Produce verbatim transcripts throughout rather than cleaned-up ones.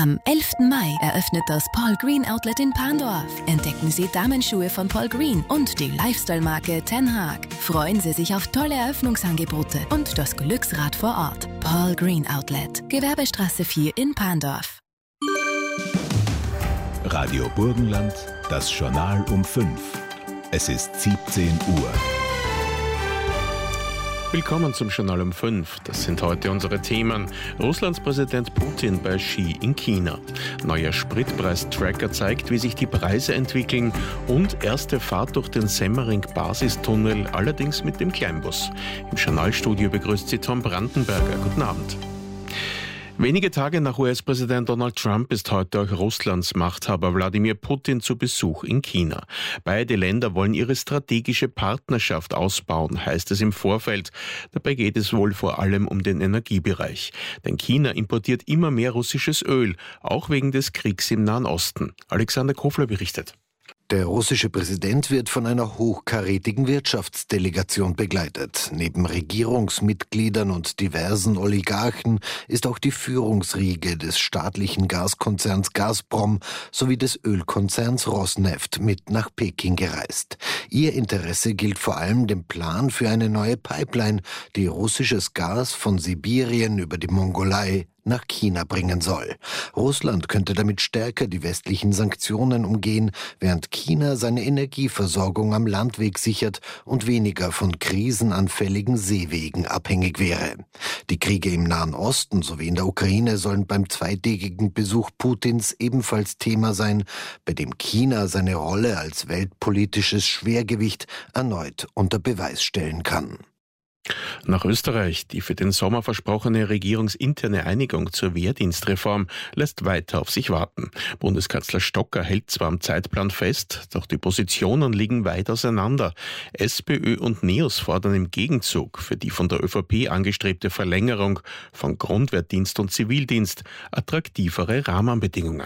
Am elften Mai eröffnet das Paul Green Outlet in Pandorf. Entdecken Sie Damenschuhe von Paul Green und die Lifestyle-Marke Ten Hag. Freuen Sie sich auf tolle Eröffnungsangebote und das Glücksrad vor Ort. Paul Green Outlet, Gewerbestraße vier in Pandorf. Radio Burgenland, das Journal um fünf. Es ist siebzehn Uhr. Willkommen zum Journal um fünf. Das sind heute unsere Themen. Russlands Präsident Putin bei Xi in China. Neuer Spritpreistracker zeigt, wie sich die Preise entwickeln. Und erste Fahrt durch den Semmering-Basistunnel, allerdings mit dem Kleinbus. Im Journalstudio begrüßt Sie Tom Brandenberger. Guten Abend. Wenige Tage nach U S-Präsident Donald Trump ist heute auch Russlands Machthaber Wladimir Putin zu Besuch in China. Beide Länder wollen ihre strategische Partnerschaft ausbauen, heißt es im Vorfeld. Dabei geht es wohl vor allem um den Energiebereich. Denn China importiert immer mehr russisches Öl, auch wegen des Kriegs im Nahen Osten. Alexander Kofler berichtet. Der russische Präsident wird von einer hochkarätigen Wirtschaftsdelegation begleitet. Neben Regierungsmitgliedern und diversen Oligarchen ist auch die Führungsriege des staatlichen Gaskonzerns Gazprom sowie des Ölkonzerns Rosneft mit nach Peking gereist. Ihr Interesse gilt vor allem dem Plan für eine neue Pipeline, die russisches Gas von Sibirien über die Mongolei nach China bringen soll. Russland könnte damit stärker die westlichen Sanktionen umgehen, während China seine Energieversorgung am Landweg sichert und weniger von krisenanfälligen Seewegen abhängig wäre. Die Kriege im Nahen Osten sowie in der Ukraine sollen beim zweitägigen Besuch Putins ebenfalls Thema sein, bei dem China seine Rolle als weltpolitisches Schwergewicht erneut unter Beweis stellen kann. Nach Österreich. Die für den Sommer versprochene regierungsinterne Einigung zur Wehrdienstreform lässt weiter auf sich warten. Bundeskanzler Stocker hält zwar am Zeitplan fest, doch die Positionen liegen weit auseinander. SPÖ und NEOS fordern im Gegenzug für die von der ÖVP angestrebte Verlängerung von Grundwehrdienst und Zivildienst attraktivere Rahmenbedingungen.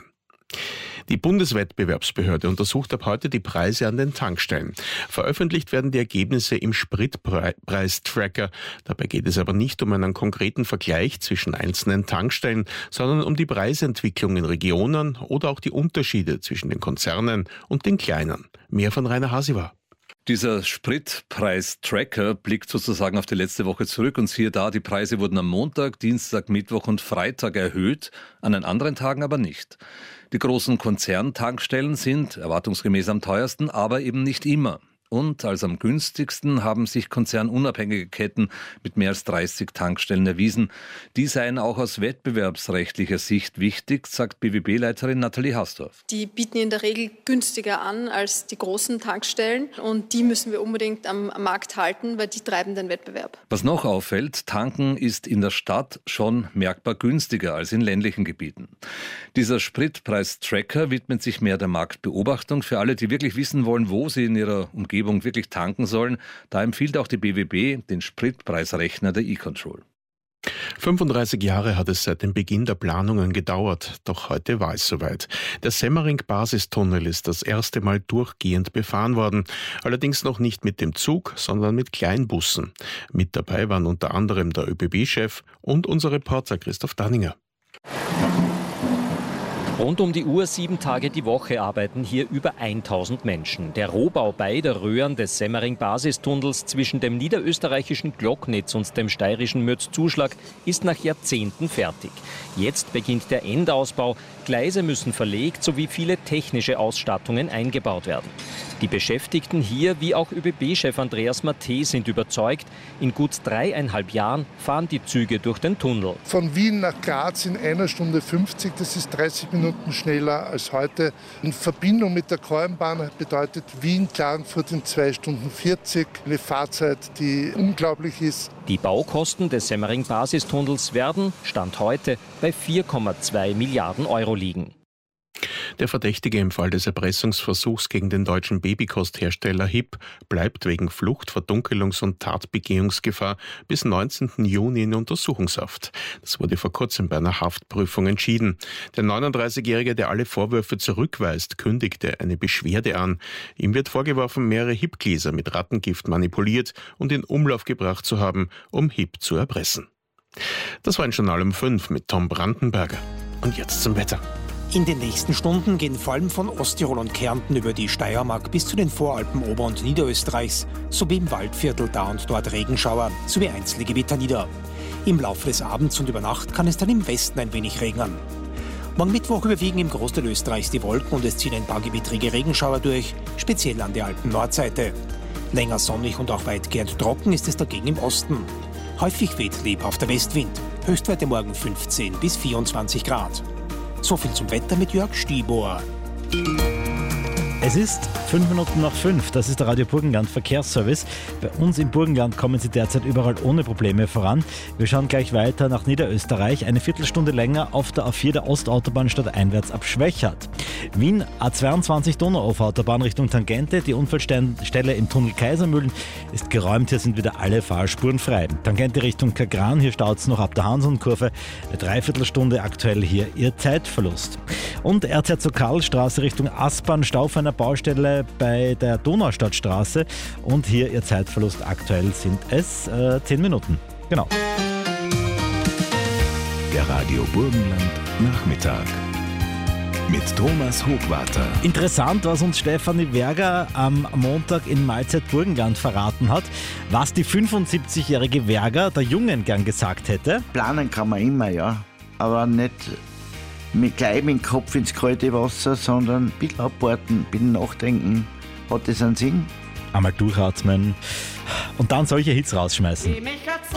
Die Bundeswettbewerbsbehörde untersucht ab heute die Preise an den Tankstellen. Veröffentlicht werden die Ergebnisse im Spritpreistracker. Dabei geht es aber nicht um einen konkreten Vergleich zwischen einzelnen Tankstellen, sondern um die Preisentwicklung in Regionen oder auch die Unterschiede zwischen den Konzernen und den kleinen. Mehr von Rainer Hasiwa. Dieser Spritpreistracker blickt sozusagen auf die letzte Woche zurück und siehe da, die Preise wurden am Montag, Dienstag, Mittwoch und Freitag erhöht, an den anderen Tagen aber nicht. Die großen Konzerntankstellen sind erwartungsgemäß am teuersten, aber eben nicht immer. Und als am günstigsten haben sich konzernunabhängige Ketten mit mehr als dreißig Tankstellen erwiesen. Die seien auch aus wettbewerbsrechtlicher Sicht wichtig, sagt B W B-Leiterin Nathalie Hasdorf. Die bieten in der Regel günstiger an als die großen Tankstellen und die müssen wir unbedingt am Markt halten, weil die treiben den Wettbewerb. Was noch auffällt, tanken ist in der Stadt schon merkbar günstiger als in ländlichen Gebieten. Dieser Spritpreistracker widmet sich mehr der Marktbeobachtung. Für alle, die wirklich wissen wollen, wo sie in ihrer Umgebung wirklich tanken sollen, da empfiehlt auch die B W B den Spritpreisrechner der E-Control. fünfunddreißig Jahre hat es seit dem Beginn der Planungen gedauert, doch heute war es soweit. Der Semmering-Basistunnel ist das erste Mal durchgehend befahren worden, allerdings noch nicht mit dem Zug, sondern mit Kleinbussen. Mit dabei waren unter anderem der ÖBB-Chef und unser Reporter Christoph Danninger. Rund um die Uhr, sieben Tage die Woche arbeiten hier über tausend Menschen. Der Rohbau beider Röhren des Semmering-Basistunnels zwischen dem niederösterreichischen Glocknitz und dem steirischen Mürzzuschlag ist nach Jahrzehnten fertig. Jetzt beginnt der Endausbau. Gleise müssen verlegt sowie viele technische Ausstattungen eingebaut werden. Die Beschäftigten hier, wie auch ÖBB-Chef Andreas Matte, sind überzeugt, in gut dreieinhalb Jahren fahren die Züge durch den Tunnel. Von Wien nach Graz in einer Stunde fünfzig, das ist dreißig Minuten schneller als heute. In Verbindung mit der Kornbahn bedeutet Wien-Klagenfurt in zwei Stunden vierzig. Eine Fahrzeit, die unglaublich ist. Die Baukosten des Semmering-Basistunnels werden, Stand heute, bei vier Komma zwei Milliarden Euro liegen. Der Verdächtige im Fall des Erpressungsversuchs gegen den deutschen Babykosthersteller H I P bleibt wegen Flucht, Verdunkelungs- und Tatbegehungsgefahr bis neunzehnten Juni in Untersuchungshaft. Das wurde vor kurzem bei einer Haftprüfung entschieden. Der neununddreißigjährige, der alle Vorwürfe zurückweist, kündigte eine Beschwerde an. Ihm wird vorgeworfen, mehrere H I P-Gläser mit Rattengift manipuliert und in Umlauf gebracht zu haben, um H I P zu erpressen. Das war ein Journal um fünf mit Tom Brandenberger. Und jetzt zum Wetter. In den nächsten Stunden gehen vor allem von Osttirol und Kärnten über die Steiermark bis zu den Voralpen Ober- und Niederösterreichs sowie im Waldviertel da und dort Regenschauer sowie einzelne Gewitter nieder. Im Laufe des Abends und über Nacht kann es dann im Westen ein wenig regnen. Morgen Mittwoch überwiegen im Großteil Österreichs die Wolken und es ziehen ein paar gewittrige Regenschauer durch, speziell an der Alpen-Nordseite. Länger sonnig und auch weitgehend trocken ist es dagegen im Osten. Häufig weht lebhafter Westwind. Höchstwerte morgen fünfzehn bis vierundzwanzig Grad. So viel zum Wetter mit Jörg Stiebohr. Es ist fünf Minuten nach fünf, das ist der Radio Burgenland Verkehrsservice. Bei uns im Burgenland kommen Sie derzeit überall ohne Probleme voran. Wir schauen gleich weiter nach Niederösterreich, eine Viertelstunde länger auf der A vier der Ostautobahn stadteinwärts ab Schwächert. Wien A zweiundzwanzig Donauuferautobahn Richtung Tangente, die Unfallstelle im Tunnel Kaisermühlen ist geräumt, hier sind wieder alle Fahrspuren frei. Tangente Richtung Kagran, hier staut es noch ab der Hansonkurve, eine Dreiviertelstunde aktuell hier Ihr Zeitverlust. Und Erzherzog-Karl-Straße Richtung Aspern, Stau auf einer Baustelle bei der Donaustadtstraße und hier Ihr Zeitverlust aktuell sind es äh, zehn Minuten. Genau. Der Radio Burgenland Nachmittag mit Thomas Hochwarter. Interessant, was uns Stefanie Werger am Montag in Mahlzeit Burgenland verraten hat, was die fünfundsiebzigjährige Werger der Jungen gern gesagt hätte. Planen kann man immer, ja, aber nicht mit gleich mit dem Kopf ins kalte Wasser, sondern ein bisschen abwarten, ein bisschen nachdenken. Hat das einen Sinn? Einmal durchatmen und dann solche Hits rausschmeißen. Die mich hat's